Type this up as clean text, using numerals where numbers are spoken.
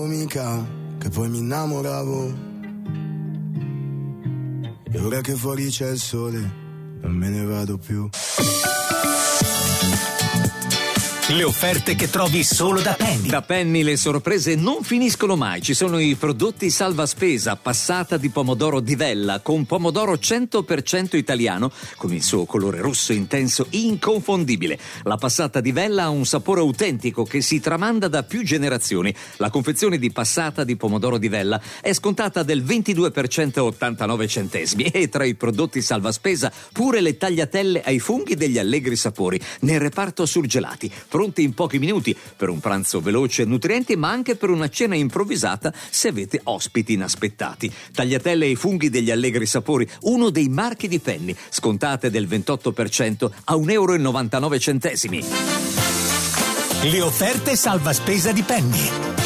Mica che poi mi innamoravo, e ora che fuori c'è il sole non me ne vado più. Le offerte che trovi solo da Penny. Da Penny le sorprese non finiscono mai. Ci sono i prodotti salva spesa, passata di pomodoro di Vella con pomodoro 100% italiano con il suo colore rosso intenso inconfondibile. La passata di Vella ha un sapore autentico che si tramanda da più generazioni. La confezione di passata di pomodoro di Vella è scontata del 22% a 89 centesimi e tra i prodotti salva spesa pure le tagliatelle ai funghi degli allegri sapori nel reparto surgelati, pronti in pochi minuti per un pranzo veloce e nutrienti, ma anche per una cena improvvisata se avete ospiti inaspettati. Tagliatelle ai funghi degli allegri sapori, uno dei marchi di Penny, scontate del 28% a €1,99. Le offerte salva spesa di Penny.